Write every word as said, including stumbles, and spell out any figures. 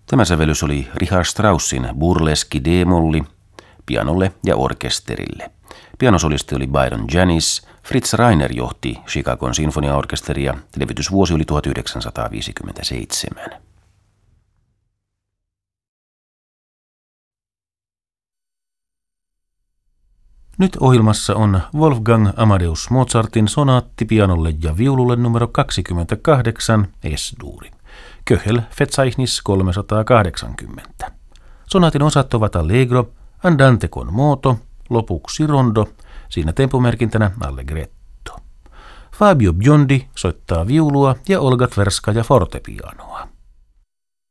Tämä sävellys oli Richard Straussin Burleski D-molli pianolle ja orkesterille. Pianosolisti oli Byron Janis, Fritz Reiner johti Chicagon sinfoniaorkesteria, levytysvuosi oli tuhatyhdeksänsataaviisikymmentäseitsemän. Nyt ohjelmassa on Wolfgang Amadeus Mozartin sonaatti pianolle ja viululle numero kaksikymmentäkahdeksan Es-duuri. Köchel-Verzeichnis kolmesataakahdeksankymmentä. Sonaatin osat ovat Allegro, Andante con moto, lopuksi rondo, siinä tempomerkintänä Allegretto. Fabio Biondi soittaa viulua ja Olga Tverskaja fortepianoa.